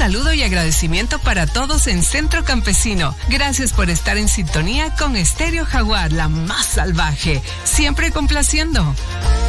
saludo y agradecimiento para todos en Centro Campesino. Gracias por estar en sintonía con Estéreo Jaguar, la más salvaje, siempre complaciendo.